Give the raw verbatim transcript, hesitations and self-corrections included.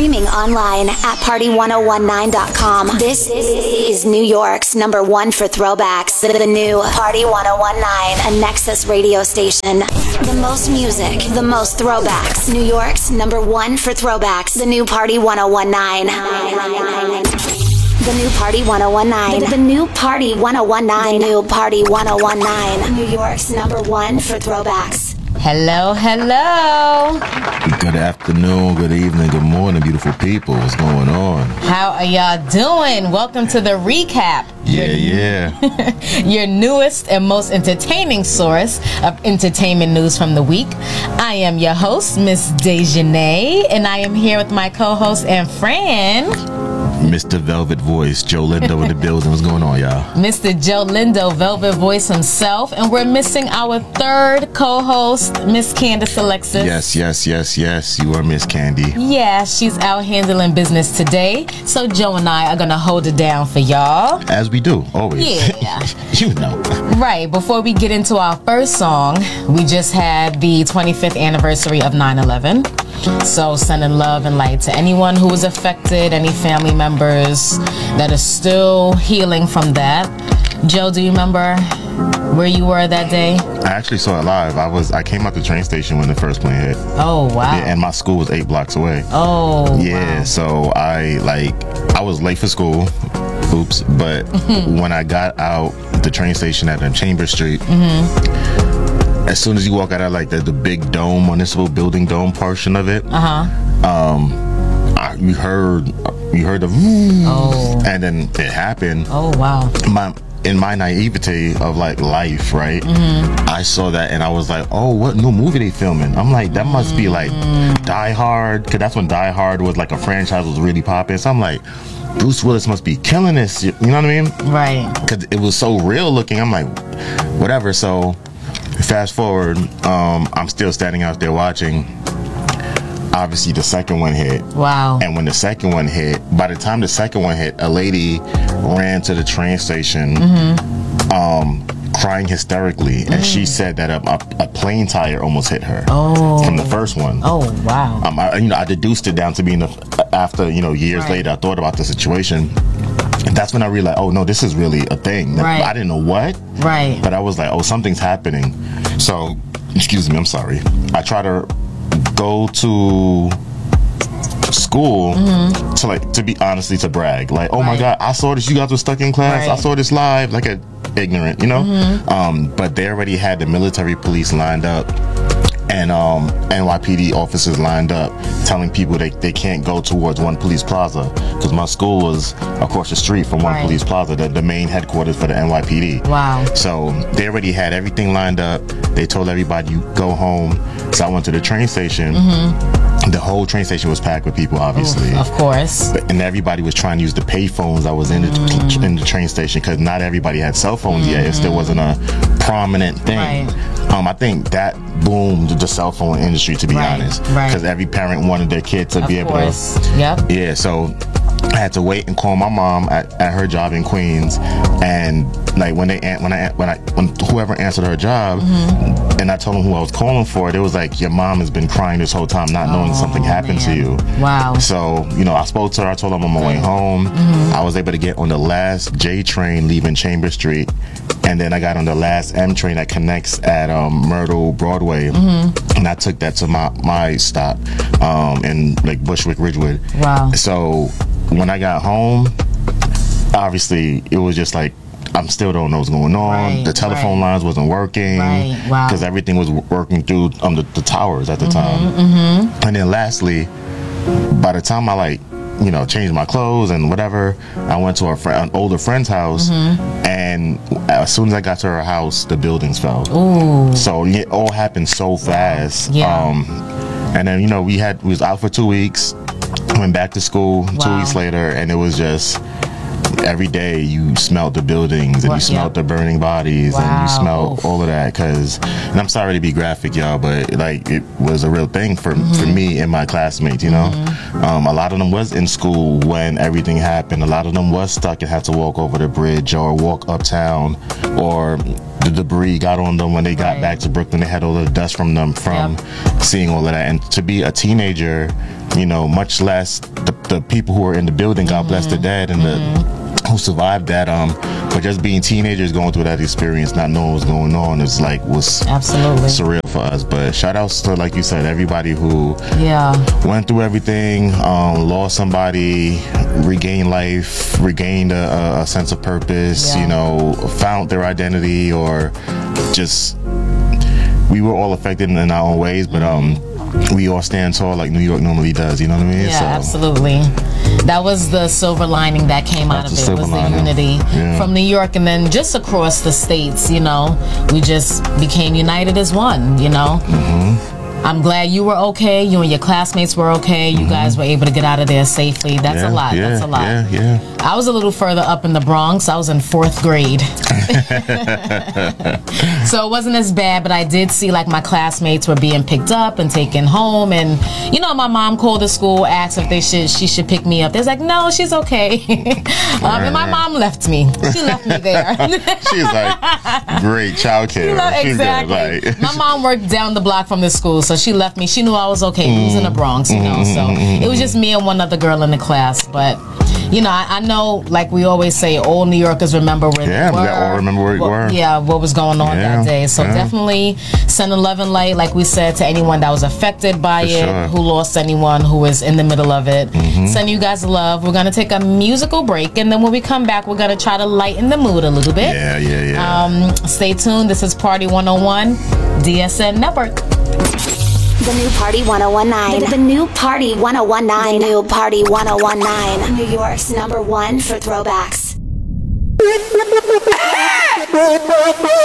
Streaming online at party one oh one nine dot com. This is New York's number one for throwbacks. The new Party one oh one nine, a Nexus radio station. The most music, the most throwbacks. New York's number one for throwbacks. The new Party one oh one nine. The new Party one oh one nine. The new Party one oh one nine. The new Party one oh one nine. New York's number one for throwbacks. Hello, hello. Good afternoon, good evening, good morning, beautiful people. What's going on? How are y'all doing? Welcome to the recap. Yeah, yeah. Your newest and most entertaining source of entertainment news from the week. I am your host, Miss Dejanay, and I am here with my co-host and friend, Mister Velvet Voice, Joe Lindo in the building. What's going on, y'all? Mister Joe Lindo, Velvet Voice himself, and we're missing our third co-host, Miss Candace Alexis. Yes, yes, yes, yes. You are Miss Candy. Yeah, she's out handling business today, so Joe and I are gonna hold it down for y'all. As we do, always. Yeah. You know. Right, before we get into our first song, we just had the twenty-fifth anniversary of nine eleven. So sending love and light to anyone who was affected, any family members that are still healing from that. Joe, do you remember where you were that day? I actually saw it live. I was I came out the train station when the first plane hit. Oh, wow. Yeah, and my school was eight blocks away. Oh, yeah, wow. So I like I was late for school. Oops, but when I got out the train station at Chambers Street, mm-hmm. as soon as you walk out of like the, the big dome, municipal building dome portion of it, uh-huh. um, I, you heard you heard the oh. and then it happened. Oh, wow. My in my naivete of like life, right? Mm-hmm. I saw that and I was like, oh, what new movie they filming? I'm like, that must be like Die Hard, because that's when Die Hard was like a franchise was really popping. So I'm like, Bruce Willis must be killing this. You know what I mean? Right. Because it was so real looking. I'm like, whatever. So fast forward, um, I'm still standing out there watching. Obviously, the second one hit. Wow. And when the second one hit, by the time the second one hit, a lady ran to the train station, mm-hmm. um, crying hysterically, mm. and she said that a, a, a plane tire almost hit her. Oh. From the first one. Oh, wow. Um, I, you know, I deduced it down to being the, after you know years right. later, I thought about the situation. And that's when I realized, oh no, this is really a thing. Right. I didn't know what. Right. But I was like, oh, something's happening. So, excuse me, I'm sorry. I try to go to school mm-hmm. to like to be honestly to brag. Like, oh right. my God, I saw this. You guys were stuck in class. Right. I saw this live. Like a ignorant, you know. Mm-hmm. Um, but they already had the military police lined up. And um, N Y P D officers lined up telling people they, they can't go towards One Police Plaza because my school was across the street from One right. Police Plaza, the, the main headquarters for the N Y P D. Wow. So they already had everything lined up. They told everybody, you go home. So I went to the train station. Mm-hmm. The whole train station was packed with people, obviously. Oof, of course. But, and everybody was trying to use the pay phones that was in the, mm. in the train station because not everybody had cell phones mm-hmm. yet. It still wasn't a prominent thing. Right. Um, I think that boomed the cell phone industry, to be right. honest. Right. Because every parent wanted their kid to of be able course. to. Yep. Yeah, so I had to wait and call my mom at, at her job in Queens, and like when they when I when I when whoever answered her job, mm-hmm. and I told them who I was calling for, they was like, your mom has been crying this whole time, not knowing oh, something happened man. to you. Wow. So you know, I spoke to her. I told her I'm on my way home. Mm-hmm. I was able to get on the last J train leaving Chambers Street, and then I got on the last M train that connects at um, Myrtle Broadway, mm-hmm. and I took that to my my stop um, in like Bushwick Ridgewood. Wow. So when I got home, obviously it was just like I still don't know what's going on. Right, the telephone right. lines wasn't working right. wow. because everything was working through um, the, the towers at the mm-hmm, time. Mm-hmm. And then lastly, by the time I like you know changed my clothes and whatever, I went to a fr- an older friend's house, mm-hmm. and as soon as I got to her house, the buildings fell. Ooh. So it all happened so fast. Yeah. Um, and then you know we had we was out for two weeks. Went back to school wow. two weeks later, and it was just every day you smelled the buildings and what? you smelled yep. the burning bodies wow. and you smelled Oof. all of that. Because, and I'm sorry to be graphic, y'all, but like it was a real thing for mm-hmm. for me and my classmates. You know, mm-hmm. um, a lot of them was in school when everything happened. A lot of them was stuck and had to walk over the bridge or walk uptown, or the debris got on them when they got right. back to Brooklyn. They had all the dust from them from yep. seeing all of that. And to be a teenager you know, much less the, the people who are in the building. God mm-hmm. bless the dead and mm-hmm. the who survived that. Um, but just being teenagers going through that experience, not knowing what's going on, is like was absolutely surreal for us. But shout outs to, like you said, everybody who yeah went through everything, um, lost somebody, regained life, regained a, a sense of purpose. Yeah. You know, found their identity, or just we were all affected in our own ways, but um. we all stand tall like New York normally does, you know what I mean? Yeah, so, absolutely. That was the silver lining that came out of it, was the unity yeah. from New York, and then just across the states, you know, we just became united as one, you know? Mm-hmm. I'm glad you were okay. You and your classmates were okay. You mm-hmm. guys were able to get out of there safely. That's yeah, a lot. Yeah, That's a lot. Yeah, yeah. I was a little further up in the Bronx. I was in fourth grade. So it wasn't as bad, but I did see like my classmates were being picked up and taken home. And, you know, my mom called the school, asked if they should, she should pick me up. They was like, no, she's okay. um, and my mom left me. She left me there. She's like, great child care. You know, exactly. Good, like. My mom worked down the block from the school, so she left me. She knew I was okay. Mm. We was in the Bronx, you know, so it was just me and one other girl in the class. But, you know, I, I know, like we always say, all New Yorkers remember where yeah, they were. Yeah, all remember where we what, were. Yeah, what was going on yeah, that day. So yeah. definitely send a love and light, like we said, to anyone that was affected by For it, sure. who lost anyone who was in the middle of it. Mm-hmm. Send you guys love. We're going to take a musical break, and then when we come back, we're going to try to lighten the mood a little bit. Yeah, yeah, yeah. Um, stay tuned. This is Party one oh one, D S N Network. The new Party one oh one nine. The, the new Party one oh one nine. The new Party one oh one nine. New York's number one for throwbacks.